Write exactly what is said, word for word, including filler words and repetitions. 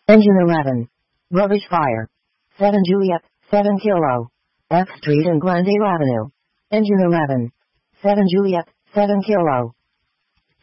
Engine eleven. Rubbish fire. seven Juliet, seven Kilo. F Street and Glendale Avenue. Engine eleven. seven Juliet, seven Kilo.